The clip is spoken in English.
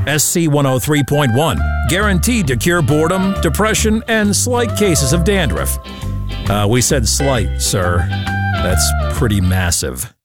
SC103.1, guaranteed to cure boredom, depression, and slight cases of dandruff. We said slight, sir. That's pretty massive.